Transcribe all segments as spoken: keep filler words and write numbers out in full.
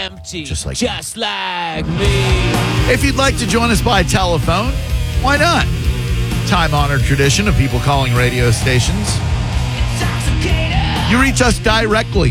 empty, Just like just like me. If you'd like to join us by telephone, why not? Time-honored tradition of people calling radio stations. You reach us directly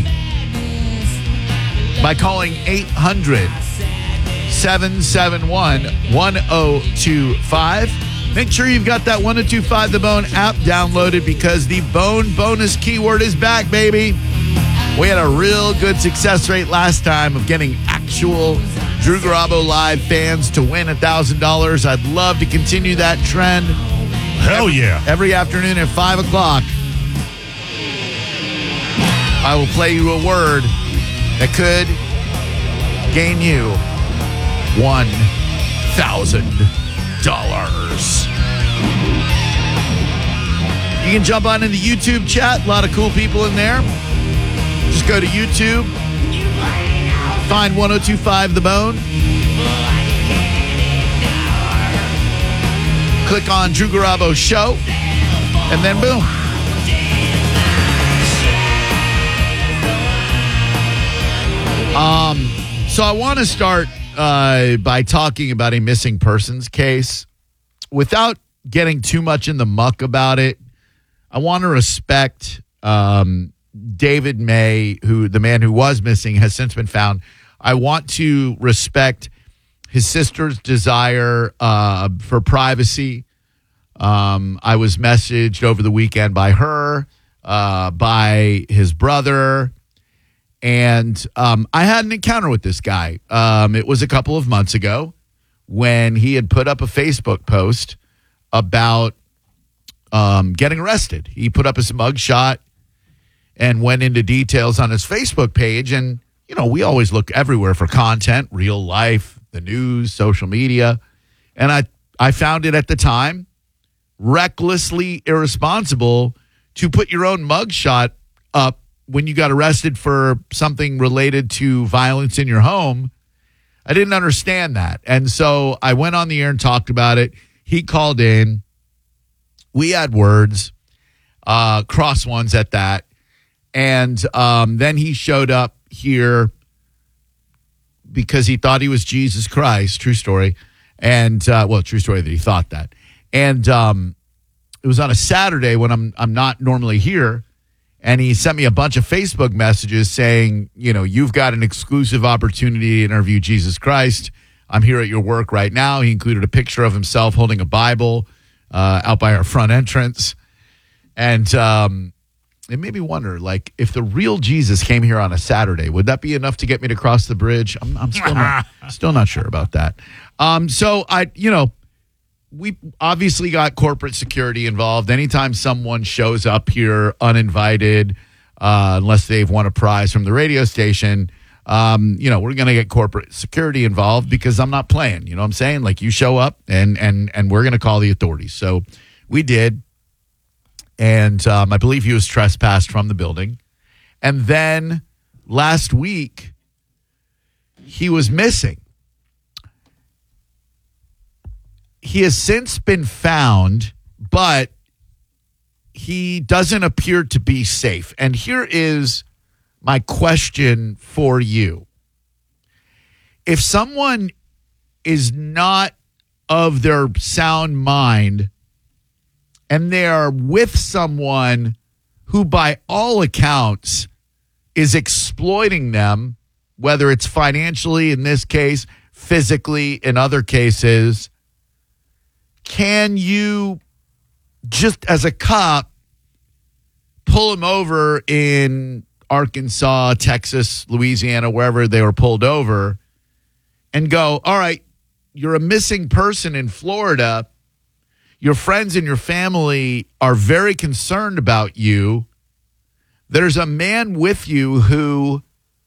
by calling eight hundred, seven seven one, one oh two five. Make sure you've got that one oh two five The Bone app downloaded because the Bone bonus keyword is back, baby. We had a real good success rate last time of getting actual Drew Garabo Live fans to win one thousand dollars. I'd love to continue that trend. Hell yeah. Every afternoon at five o'clock, I will play you a word that could gain you one thousand dollars. You can jump on in the YouTube chat. A lot of cool people in there. Just go to YouTube. Find one oh two five The Bone. Click on Drew Garabo Show. And then boom. Um, so I want to start uh, by talking about a missing persons case. Without getting too much in the muck about it, I want to respect um, David May, who the man who was missing has since been found. I want to respect his sister's desire uh, for privacy. Um, I was messaged over the weekend by her, uh, by his brother, and um, I had an encounter with this guy. Um, it was a couple of months ago when he had put up a Facebook post about um, getting arrested. He put up his mugshot and went into details on his Facebook page. And, you know, we always look everywhere for content, real life, the news, social media. And I, I found it at the time recklessly irresponsible to put your own mugshot up when you got arrested for something related to violence in your home. I didn't understand that. And so I went on the air and talked about it. He called in. We had words, uh, cross ones at that. And um, then he showed up here because he thought he was Jesus Christ. True story. And, uh, well, true story that he thought that. And um, it was on a Saturday when I'm I'm not normally here. And he sent me a bunch of Facebook messages saying, you know, you've got an exclusive opportunity to interview Jesus Christ. I'm here at your work right now. He included a picture of himself holding a Bible uh, out by our front entrance. And um, it made me wonder, like, if the real Jesus came here on a Saturday, would that be enough to get me to cross the bridge? I'm, I'm still, not, still not sure about that. Um, so, I, you know, we obviously got corporate security involved. Anytime someone shows up here uninvited, uh, unless they've won a prize from the radio station, um, you know, we're going to get corporate security involved because I'm not playing. You know what I'm saying? Like, you show up and and and we're going to call the authorities. So we did. And um, I believe he was trespassed from the building. And then last week, he was missing. He has since been found, but he doesn't appear to be safe. And here is my question for you. If someone is not of their sound mind and they are with someone who, by all accounts, is exploiting them, whether it's financially in this case, physically in other cases, can you, just as a cop, pull them over in Arkansas, Texas, Louisiana, wherever they were pulled over, and go, all right, you're a missing person in Florida. Your friends and your family are very concerned about you. There's a man with you who,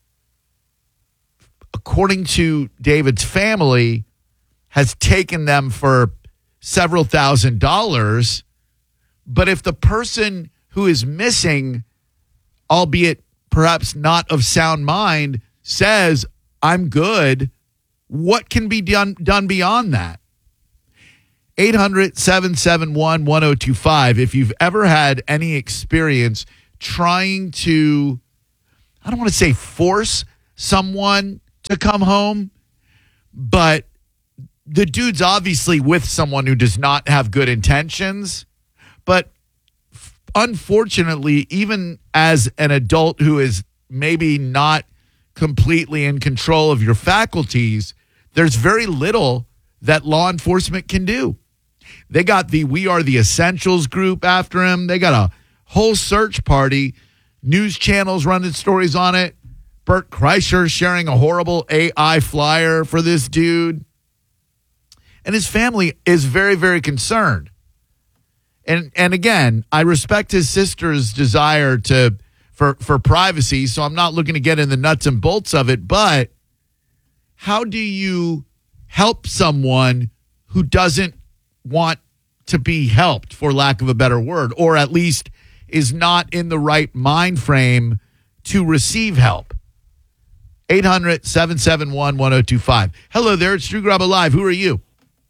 according to David's family, has taken them for several thousand dollars. But if the person who is missing, albeit perhaps not of sound mind, says, I'm good, what can be done done beyond that? eight hundred, seven seven one, one oh two five. If you've ever had any experience trying to, I don't want to say force someone to come home, but the dude's obviously with someone who does not have good intentions. But unfortunately, even as an adult who is maybe not completely in control of your faculties, there's very little that law enforcement can do. They got the We Are the Essentials group after him. They got a whole search party, news channels running stories on it. Bert Kreischer sharing a horrible A I flyer for this dude. And his family is very, very concerned. And and again, I respect his sister's desire to for, for privacy, so I'm not looking to get in the nuts and bolts of it, but how do you help someone who doesn't want to be helped, for lack of a better word, or at least is not in the right mind frame to receive help? eight hundred, seven seven one, one oh two five. Hello there, it's Drew Garabo Live. Who are you?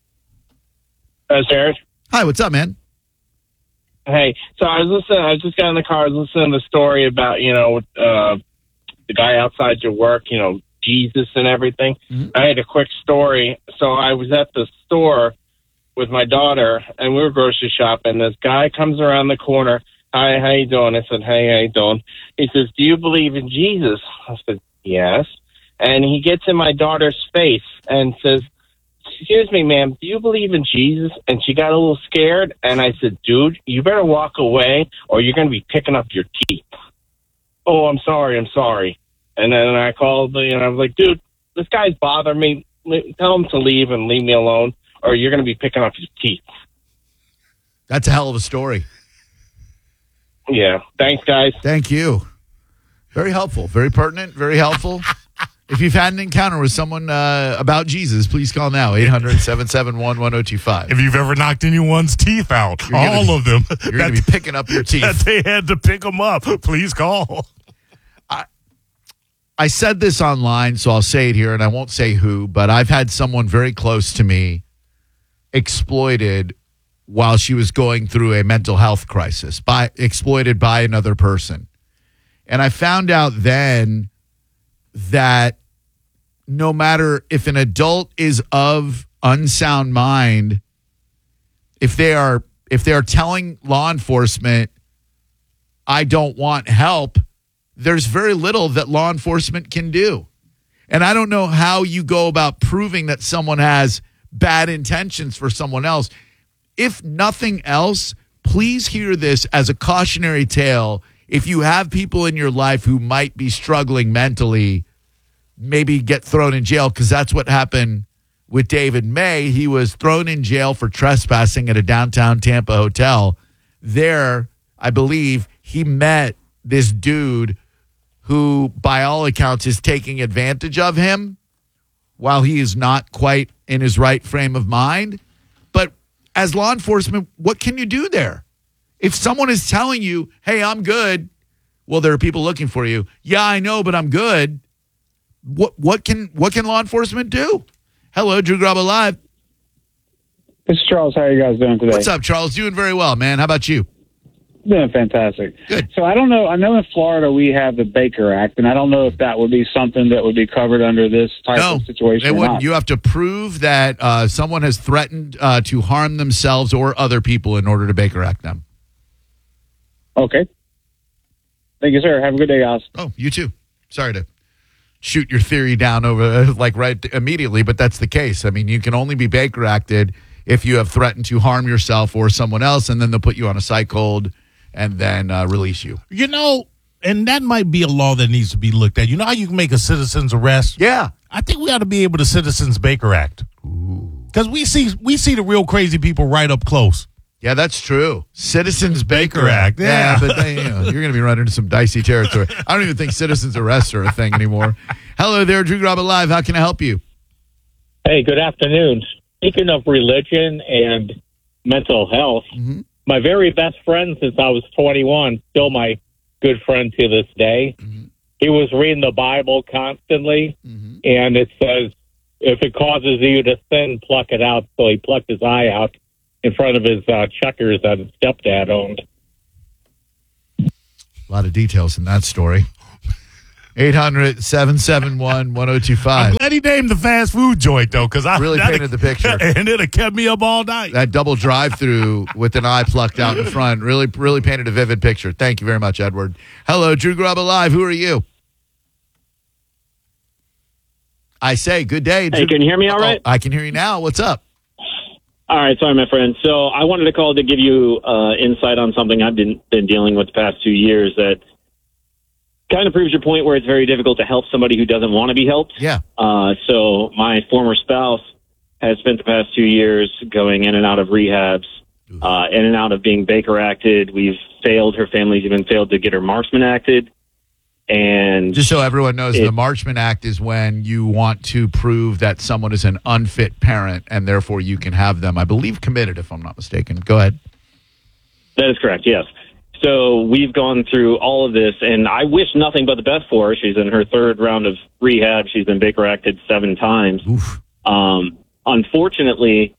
Uh, Jared. Hi, what's up, man? Hey, so I was listening, I just got in the car, I was listening to the story about, you know, uh, the guy outside your work, you know, Jesus and everything. Mm-hmm. I had a quick story. So I was at the store with my daughter, and we were grocery shopping. This guy comes around the corner. Hi, how you doing? I said, hey, how you doing? He says, do you believe in Jesus? I said, yes. And he gets in my daughter's face and says, excuse me, ma'am, do you believe in Jesus? And she got a little scared. And I said, dude, you better walk away or you're going to be picking up your teeth. Oh, I'm sorry. I'm sorry. And then I called the, and I was like, dude, this guy's bothering me. Tell him to leave and leave me alone or you're going to be picking up your teeth. That's a hell of a story. Yeah. Thanks, guys. Thank you. Very helpful. Very pertinent. Very helpful. If you've had an encounter with someone uh, about Jesus, please call now, eight hundred, seven seven one, one oh two five. If you've ever knocked anyone's teeth out, you're all be, of them. You're going to be picking up your teeth. That they had to pick them up. Please call. I, I said this online, so I'll say it here, and I won't say who, but I've had someone very close to me exploited while she was going through a mental health crisis, by exploited by another person. And I found out then that no matter if an adult is of unsound mind, if they are if they are telling law enforcement, I don't want help, there's very little that law enforcement can do. And I don't know how you go about proving that someone has bad intentions for someone else. If nothing else, please hear this as a cautionary tale. If you have people in your life who might be struggling mentally, maybe get thrown in jail, because that's what happened with David May. He was thrown in jail for trespassing at a downtown Tampa hotel. There, I believe, he met this dude who, by all accounts, is taking advantage of him while he is not quite in his right frame of mind. But as law enforcement, what can you do there? If someone is telling you, hey, I'm good, well, there are people looking for you. Yeah, I know, but I'm good. What what can what can law enforcement do? Hello, Drew Garabo Live. This is Charles. How are you guys doing today? What's up, Charles? Doing very well, man. How about you? Doing fantastic. Good. So I don't know. I know in Florida we have the Baker Act, and I don't know if that would be something that would be covered under this type no, of situation. It or wouldn't. not. You have to prove that uh, someone has threatened uh, to harm themselves or other people in order to Baker Act them. Okay. Thank you, sir. Have a good day, guys. Oh, you too. Sorry to shoot your theory down over like right immediately, but that's the case. I mean, you can only be Baker acted if you have threatened to harm yourself or someone else, and then they'll put you on a psych hold and then uh, release you. You know, and that might be a law that needs to be looked at. You know how you can make a citizen's arrest? Yeah. I think we ought to be able to Citizens Baker Act. Because we see we see the real crazy people right up close. Yeah, that's true. Citizens Baker, Baker Act. Act, yeah. yeah but they, you know, you're going to be running into some dicey territory. I don't even think citizens arrests are a thing anymore. Hello there, Drew Garabo Live. How can I help you? Hey, good afternoon. Speaking of religion and mental health, Mm-hmm. my very best friend since I was twenty-one, still my good friend to this day, Mm-hmm. he was reading the Bible constantly, Mm-hmm. and it says, if it causes you to sin, pluck it out. So he plucked his eye out in front of his uh, checkers that his stepdad owned. A lot of details in that story. eight hundred, seven seven one, one oh two five. I'm glad he named the fast food joint, though, because I Really painted the picture. And it kept me up all night. That double drive-through with an eye plucked out in front really, really painted a vivid picture. Thank you very much, Edward. Hello, Drew Grubba Live. Who are you? I say, good day. Hey, can you hear me all right? Oh, I can hear you now. What's up? All right, sorry, my friend. So I wanted to call to give you uh, insight on something I've been been dealing with the past two years that kind of proves your point where it's very difficult to help somebody who doesn't want to be helped. Yeah. Uh, so my former spouse has spent the past two years going in and out of rehabs, uh, in and out of being Baker acted. We've failed. Her family's even failed to get her Marksman acted. And just so everyone knows, it, the Marchman Act is when you want to prove that someone is an unfit parent, and therefore you can have them, I believe, committed, if I'm not mistaken. Go ahead. That is correct, yes. So we've gone through all of this, and I wish nothing but the best for her. She's in her third round of rehab. She's been Baker acted seven times. Um, unfortunately,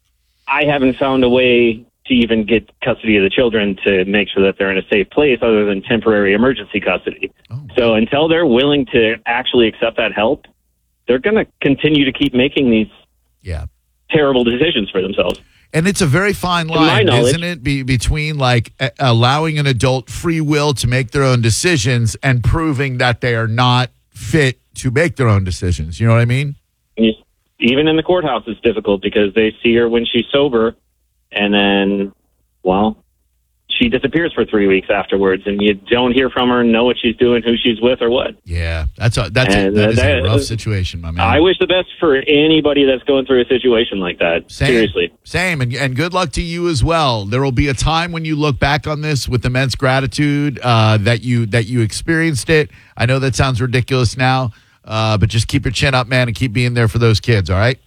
I haven't found a way to even get custody of the children to make sure that they're in a safe place other than temporary emergency custody. Oh. So until they're willing to actually accept that help, they're going to continue to keep making these yeah. terrible decisions for themselves. And it's a very fine line, isn't it, Be- between like a- allowing an adult free will to make their own decisions and proving that they are not fit to make their own decisions. You know what I mean? Even in the courthouse, it's difficult because they see her when she's sober, and then, well, she disappears for three weeks afterwards, and you don't hear from her, know what she's doing, who she's with, or what. Yeah, that's a that's a, that is that, a rough situation, my man. I wish the best for anybody that's going through a situation like that. Same, Seriously, same, and and good luck to you as well. There will be a time when you look back on this with immense gratitude uh, that you that you experienced it. I know that sounds ridiculous now, uh, but just keep your chin up, man, and keep being there for those kids. All right.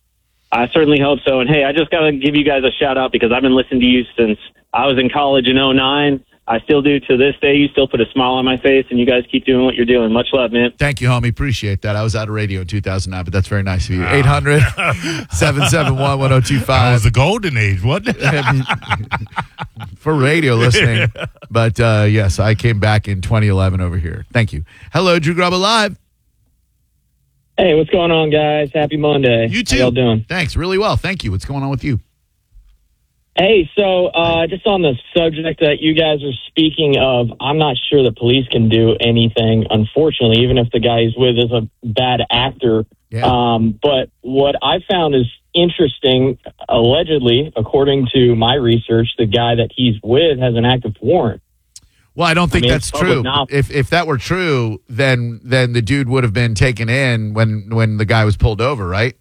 I certainly hope so. And hey, I just got to give you guys a shout out because I've been listening to you since I was in college in oh nine. I still do to this day. You still put a smile on my face, and you guys keep doing what you're doing. Much love, man. Thank you, homie. Appreciate that. I was out of radio in two thousand nine, but that's very nice of you. eight hundred, seven seven one, one oh two five. That was the golden age, wasn't it? For radio listening. But uh, yes, I came back in twenty eleven over here. Thank you. Hello, Drew Grubba Live. Hey, what's going on, guys? Happy Monday. You too. How y'all doing? Thanks. Really well. Thank you. What's going on with you? Hey, so uh, just on the subject that you guys are speaking of, I'm not sure the police can do anything, unfortunately, even if the guy he's with is a bad actor. Yeah. Um, but what I found is interesting, allegedly, according to my research, the guy that he's with has an active warrant. Well, I don't think I mean, that's true. If if that were true, then then the dude would have been taken in when when the guy was pulled over, right?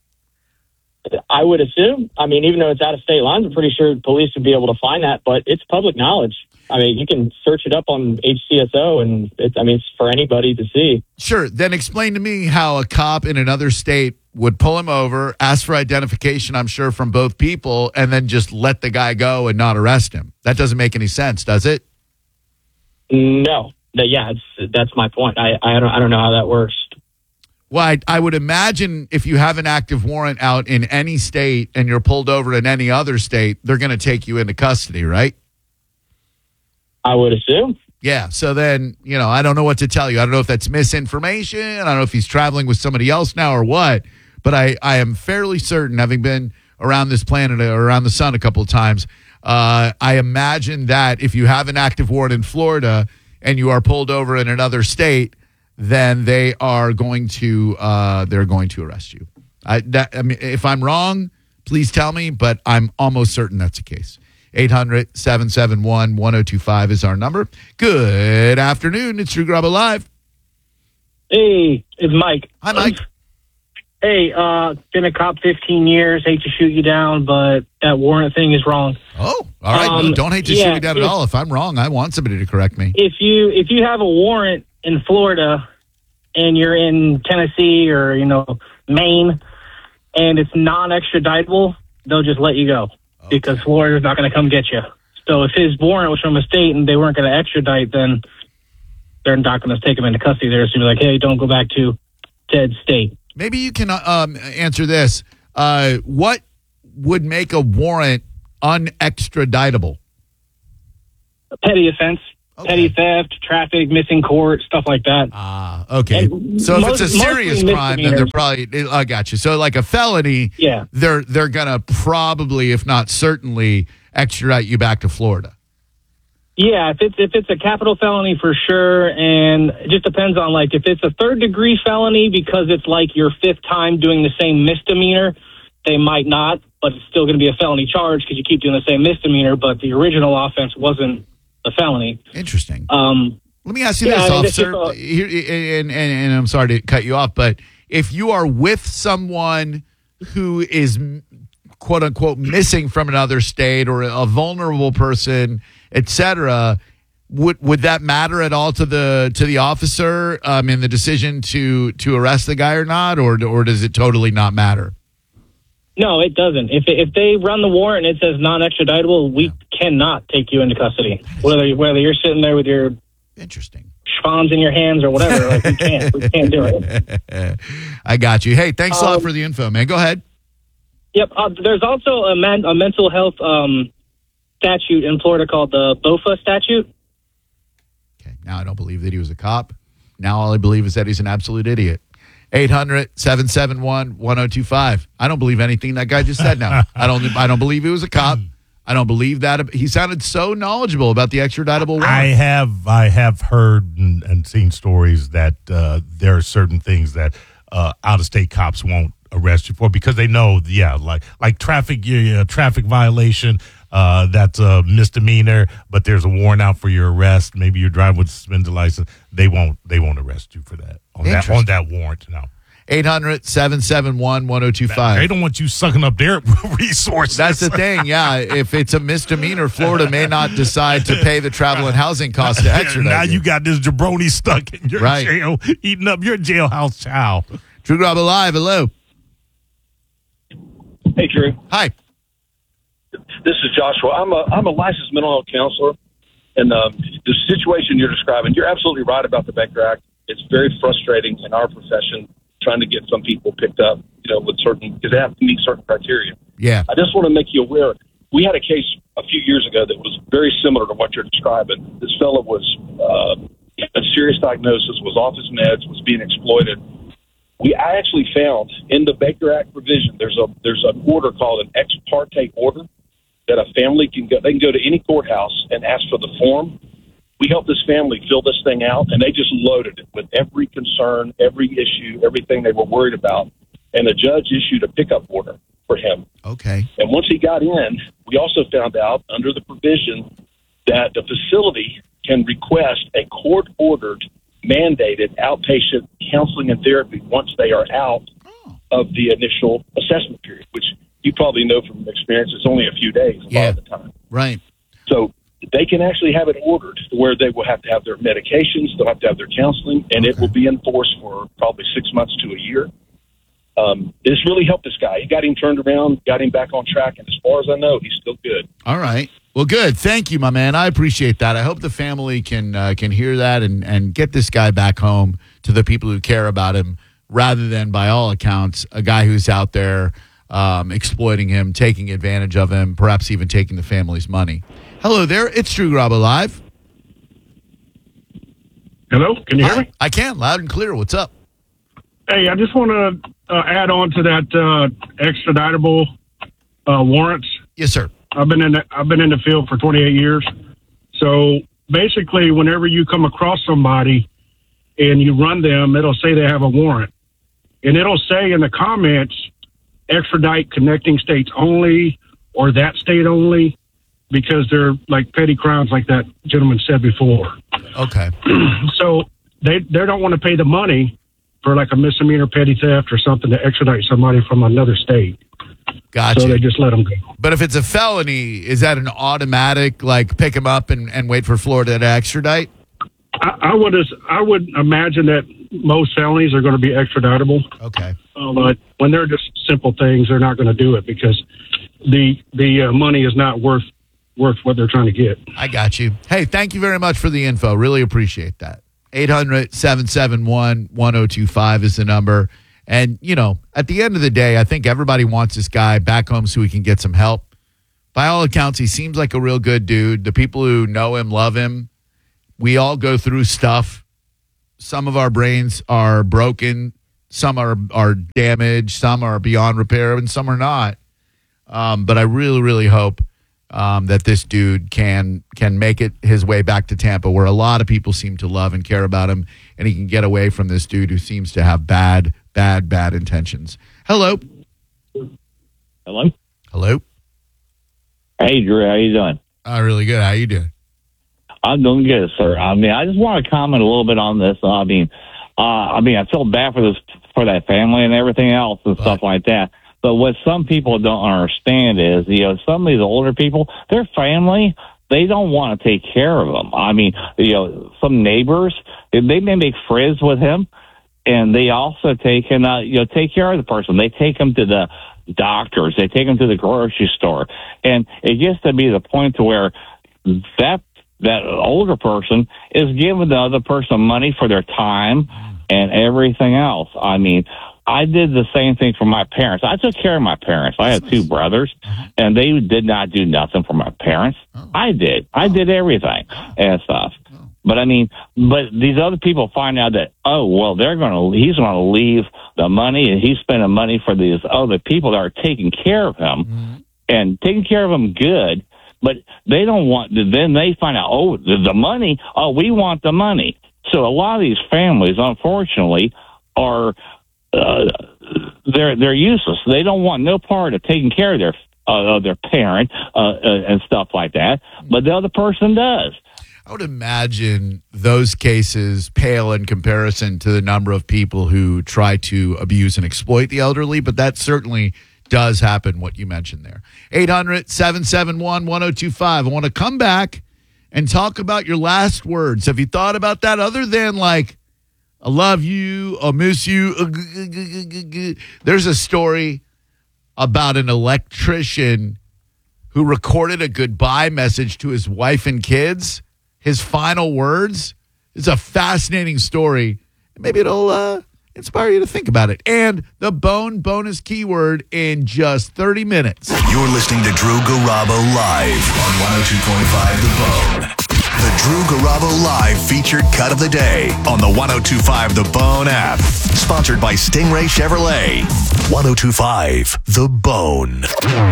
I would assume. I mean, even though it's out of state lines, I'm pretty sure police would be able to find that, but it's public knowledge. I mean, you can search it up on H C S O, and it's, I mean, it's for anybody to see. Sure. Then explain to me how a cop in another state would pull him over, ask for identification, I'm sure, from both people, and then just let the guy go and not arrest him. That doesn't make any sense, does it? No. Yeah, it's, that's my point. I, I, don't, I don't know how that works. Well, I, I would imagine if you have an active warrant out in any state and you're pulled over in any other state, they're going to take you into custody, right? I would assume. Yeah. So then, you know, I don't know what to tell you. I don't know if that's misinformation. I don't know if he's traveling with somebody else now or what. But I, I am fairly certain, having been around this planet or around the sun a couple of times, uh, I imagine that if you have an active warrant in Florida and you are pulled over in another state, then they are going to uh, they're going to arrest you. I, that, I mean, if I'm wrong, please tell me, but I'm almost certain that's the case. eight hundred, seven seven one, one oh two five is our number. Good afternoon. It's Drew Grubba Live. Hey, it's Mike. Hi, Mike. Hey, uh, been a cop fifteen years. Hate to shoot you down, but that warrant thing is wrong. Oh, all right. Um, no, don't hate to yeah, shoot me down at if, all. If I'm wrong, I want somebody to correct me. If you if you have a warrant in Florida and you're in Tennessee or, you know, Maine, and it's non-extraditable, they'll just let you go okay. because Florida's not going to come get you. So if his warrant was from a state and they weren't going to extradite, then they're not going to take him into custody. They're just going to be like, hey, don't go back to Ted's state. Maybe you can um, answer this. Uh, what would make a warrant unextraditable? A petty offense. Okay. petty theft, traffic, missing court, stuff like that. Ah, okay. And So if most- it's a serious mostly crime, then they're misdemeanors. probably. I got you. So like a felony, Yeah. they're they're gonna probably, if not certainly, extradite you back to Florida. Yeah, if it's if it's a capital felony for sure, and it just depends on like if it's a third degree felony because it's like your fifth time doing the same misdemeanor, they might not, but it's still going to be a felony charge because you keep doing the same misdemeanor, but the original offense wasn't a felony. Interesting. Um, Let me ask you yeah, this, I mean, it's officer. just a- Here, and, and, and I'm sorry to cut you off, but if you are with someone who is quote unquote missing from another state or a vulnerable person, et cetera, would would that matter at all to the to the officer um, in the decision to to arrest the guy or not, or or does it totally not matter? no, it doesn't. If if they run the warrant and it says non-extraditable, we cannot take you into custody. Whether whether you're sitting there with your Interesting. schwans in your hands or whatever, like we can't we can't do it. I got you. Hey, thanks a lot Um, for the info, man. Go ahead. Yep. Uh, there's also a, man, a mental health um, statute in Florida called the BOFA statute. Okay, now I don't believe that he was a cop. Now all I believe is that he's an absolute idiot. eight hundred, seven seven one, one oh two five. I don't believe anything that guy just said now. I don't I don't believe he was a cop. I don't believe that. He sounded so knowledgeable about the extraditable warrant. I have I have heard and, and seen stories that uh, there are certain things that uh, out of state cops won't arrest you for because they know, yeah, like like traffic, yeah, traffic violation. Uh, that's a misdemeanor, but there's a warrant out for your arrest. Maybe you're driving with a suspended license. They won't. They won't arrest you for that on that on that warrant. No. eight hundred, seven seven one, one oh two They five. don't want you sucking up their resources. That's the thing. Yeah, if it's a misdemeanor, Florida may not decide to pay the travel and housing costs to extradite. Now you got this jabroni stuck in your Right. jail, eating up your jailhouse chow. True Grub Alive. Hello. Hey, Drew. Hi. This is Joshua. I'm a I'm a licensed mental health counselor, and um, the situation you're describing, you're absolutely right about the Becker Act. It's very frustrating in our profession trying to get some people picked up, you know, with certain because they have to meet certain criteria. Yeah. I just want to make you aware. We had a case a few years ago that was very similar to what you're describing. This fellow was uh, a serious diagnosis, was off his meds, was being exploited. We I actually found in the Baker Act provision there's a there's an order called an ex parte order that a family can go. They can go to any courthouse and ask for the form. We helped this family fill this thing out, and they just loaded it with every concern, every issue, everything they were worried about. And the judge issued a pickup order for him. Okay. And once he got in, we also found out under the provision that the facility can request a court-ordered, mandated outpatient counseling and therapy once they are out of the initial assessment period, which you probably know from experience is only a few days a Yeah. lot of the time. Right. So they can actually have it ordered to where they will have to have their medications, they'll have to have their counseling, and it Okay. will be enforced for probably six months to a year. Um, this really helped this guy. He got him turned around, got him back on track, and as far as I know, he's still good. All right. Well, good. Thank you, my man. I appreciate that. I hope the family can uh, can hear that and, and get this guy back home to the people who care about him rather than, by all accounts, a guy who's out there um, exploiting him, taking advantage of him, perhaps even taking the family's money. Hello there. It's Drew Grabo Live. Hello, can you hear me? I can, loud and clear. What's up? Hey, I just want to uh, add on to that uh, extraditable uh, warrants. Yes, sir. I've been in the, I've been in the field for twenty-eight years. So basically, whenever you come across somebody and you run them, it'll say they have a warrant, and it'll say in the comments, extradite connecting states only or that state only, because they're like petty crimes, like that gentleman said before. Okay. So they they don't want to pay the money for like a misdemeanor petty theft or something to extradite somebody from another state. Gotcha. So they just let them go. But if it's a felony, is that an automatic, like, pick him up and, and wait for Florida to extradite? I, I would I would imagine that most felonies are going to be extraditable. Okay. Uh, but when they're just simple things, they're not going to do it because the the uh, money is not worth worth what they're trying to get. I got you. Hey, thank you very much for the info. Really appreciate that. eight hundred, seven seven one, one oh two five is the number. And, you know, at the end of the day, I think everybody wants this guy back home so he can get some help. By all accounts, he seems like a real good dude. The people who know him love him. we all go through stuff. Some of our brains are broken. Some are, are damaged. Some are beyond repair, and some are not. Um, but I really, really hope um, that this dude can can make it his way back to Tampa, where a lot of people seem to love and care about him, and he can get away from this dude who seems to have bad, bad, bad intentions. Hello. Hello. Hello. Hey, Drew. How you doing? Uh, really good. How you doing? I'm doing good, sir. I mean, I just want to comment a little bit on this. I mean, uh, I mean, I feel bad for this for that family and everything else and Right. stuff like that. But what some people don't understand is, you know, some of these older people, their family, they don't want to take care of them. I mean, you know, some neighbors, they may make friends with him, and they also take him, uh, you know, take care of the person. They take him to the doctors. They take him to the grocery store. And it gets to be the point to where that that older person is giving the other person money for their time and everything else. I mean, I did the same thing for my parents. I took care of my parents. I had two brothers, and they did not do nothing for my parents. I did. I did everything and stuff. But I mean, but these other people find out that, oh, well, they're going to, he's going to leave the money, and he's spending money for these other people that are taking care of him mm-hmm. and taking care of him good. But they don't want, then they find out, oh, the, the money, oh, we want the money. So a lot of these families, unfortunately, are, uh, they're, they're useless. They don't want no part of taking care of their, uh, of their parent, uh, uh, and stuff like that. But the other person does. I would imagine those cases pale in comparison to the number of people who try to abuse and exploit the elderly, but that certainly does happen, what you mentioned there. eight hundred, seven seven one, one oh two five. I want to come back and talk about your last words. Have you thought about that other than like, I love you, I miss you? There's a story about an electrician who recorded a goodbye message to his wife and kids. His final words. It's a fascinating story. Maybe it'll uh, inspire you to think about it. And the Bone bonus keyword in just thirty minutes. You're listening to Drew Garabo live on one oh two point five The Bone. The Drew Garabo Live featured cut of the day on the one oh two point five The Bone app. Sponsored by Stingray Chevrolet. one oh two point five The Bone.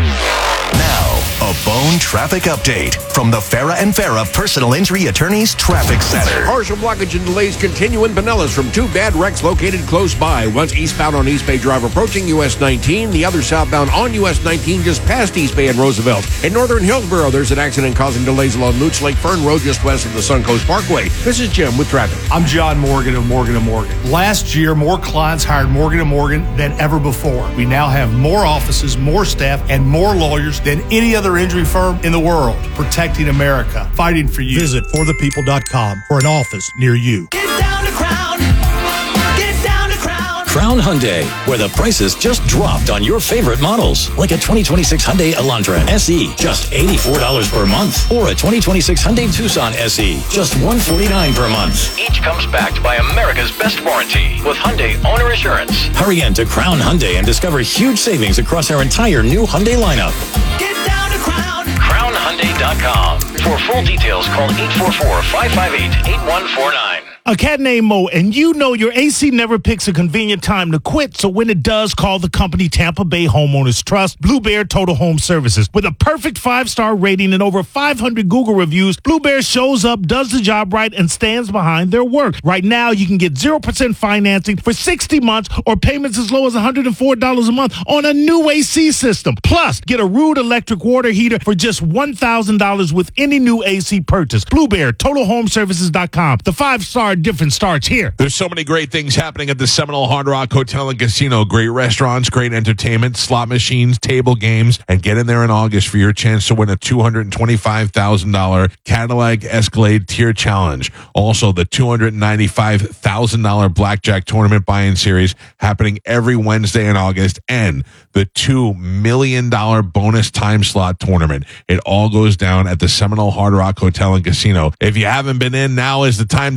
Now, a Bone traffic update from the Farah and Farah Personal Injury Attorneys Traffic Center. Partial blockage and delays continue in Pinellas from two bad wrecks located close by. One's eastbound on East Bay Drive approaching U S nineteen. The other southbound on U S nineteen just past East Bay and Roosevelt. In northern Hillsborough, there's an accident causing delays along Mooch Lake Fern Road just west of the Suncoast Parkway. This is Jim with traffic. I'm John Morgan of Morgan and Morgan. Last year, more clients hired Morgan and Morgan than ever before. We now have more offices, more staff, and more lawyers than any other injury firm in the world. Protecting America. Fighting for you. Visit for the people dot com for an office near you. Get down to Crown. Get down to Crown. Crown Hyundai, where the prices just dropped on your favorite models. Like a twenty twenty-six Hyundai Elantra S E, just eighty-four dollars per month. Or a twenty twenty-six Hyundai Tucson S E, just one hundred forty-nine dollars per month. Each comes backed by America's best warranty with Hyundai Owner Assurance. Hurry in to Crown Hyundai and discover huge savings across our entire new Hyundai lineup. Get down to Crown. Crown Hyundai dot com. For full details, call eight four four, five five eight, eight one four nine. A cat named Mo, and you know your A C never picks a convenient time to quit, so when it does, call the company Tampa Bay Homeowners Trust, Blue Bear Total Home Services. With a perfect five-star rating and over five hundred Google reviews, Blue Bear shows up, does the job right, and stands behind their work. Right now, you can get zero percent financing for sixty months or payments as low as one hundred four dollars a month on a new A C system. Plus, get a Rude electric water heater for just one thousand dollars with any new A C purchase. Blue Bear Total Home Services dot com. The five-star difference starts here. There's so many great things happening at the Seminole Hard Rock Hotel and Casino. Great restaurants, great entertainment, slot machines, table games, and get in there in August for your chance to win a two hundred twenty-five thousand dollars Cadillac Escalade Tier Challenge. Also, the two hundred ninety-five thousand dollars Blackjack Tournament Buy-In Series happening every Wednesday in August, and the two million dollars bonus time slot tournament. It all goes down at the Seminole Hard Rock Hotel and Casino. If you haven't been in, now is the time to get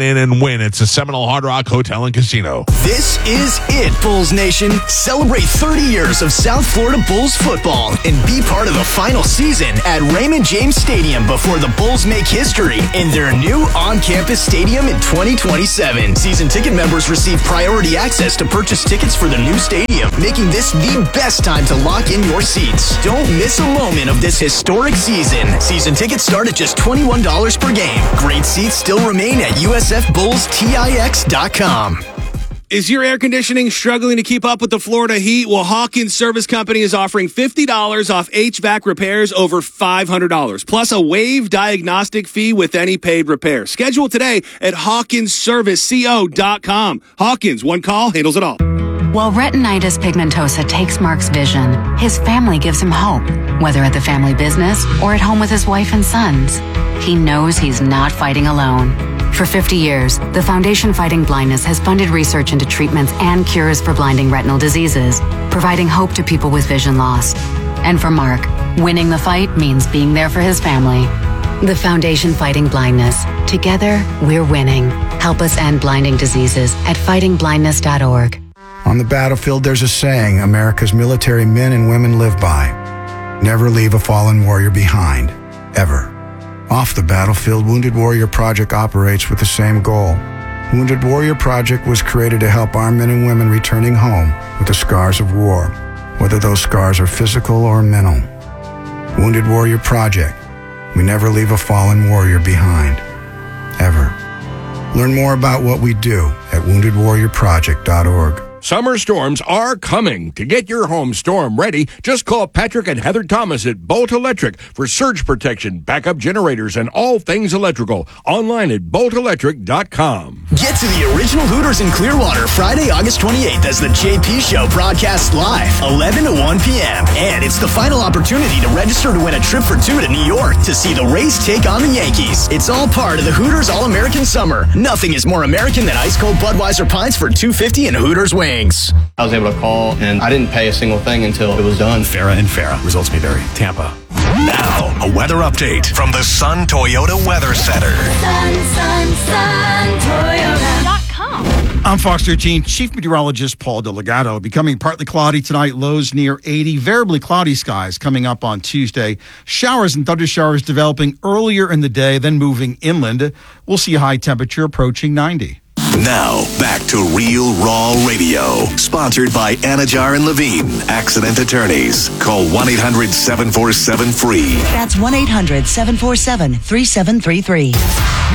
in and win. It's the Seminole Hard Rock Hotel and Casino. This is it, Bulls Nation. Celebrate thirty years of South Florida Bulls football and be part of the final season at Raymond James Stadium before the Bulls make history in their new on-campus stadium in twenty twenty-seven. Season ticket members receive priority access to purchase tickets for the new stadium, making this the best time to lock in your seats. Don't miss a moment of this historic season. Season tickets start at just twenty-one dollars per game. Great seats still remain at U S F Bulls Tix dot com. Is your air conditioning struggling to keep up with the Florida heat? Well, Hawkins Service Company is offering fifty dollars off H V A C repairs over five hundred dollars, plus a waived diagnostic fee with any paid repair. Schedule today at Hawkins Service Co dot com. Hawkins, one call, handles it all. While retinitis pigmentosa takes Mark's vision, his family gives him hope, whether at the family business or at home with his wife and sons. He knows he's not fighting alone. For fifty years, the Foundation Fighting Blindness has funded research into treatments and cures for blinding retinal diseases, providing hope to people with vision loss. And for Mark, winning the fight means being there for his family. The Foundation Fighting Blindness. Together, we're winning. Help us end blinding diseases at fighting blindness dot org. On the battlefield, there's a saying America's military men and women live by. Never leave a fallen warrior behind, ever. Off the battlefield, Wounded Warrior Project operates with the same goal. Wounded Warrior Project was created to help our men and women returning home with the scars of war, whether those scars are physical or mental. Wounded Warrior Project. We never leave a fallen warrior behind, ever. Learn more about what we do at wounded warrior project dot org. Summer storms are coming. To get your home storm ready, just call Patrick and Heather Thomas at Bolt Electric for surge protection, backup generators, and all things electrical. Online at bolt electric dot com. Get to the original Hooters in Clearwater Friday, August twenty-eighth as the J P Show broadcasts live, eleven to one p.m. And it's the final opportunity to register to win a trip for two to New York to see the Rays take on the Yankees. It's all part of the Hooters All-American Summer. Nothing is more American than ice-cold Budweiser pints for two dollars and fifty cents in Hooters wings. I was able to call, and I didn't pay a single thing until it was done. Farah and Farah. Results may vary. Tampa. Now, a weather update from the Sun Toyota Weather Center. Sun, sun, sun, Toyota dot com. I'm Fox thirteen Chief Meteorologist Paul Delegato. Becoming partly cloudy tonight, lows near eighty. Variably cloudy skies coming up on Tuesday. Showers and thunder showers developing earlier in the day, then moving inland. We'll see a high temperature approaching ninety. Now, back to Real Raw Radio. Sponsored by Anajar and Levine, Accident Attorneys. Call one eight hundred seven four seven free. That's one eight hundred seven four seven three seven three three.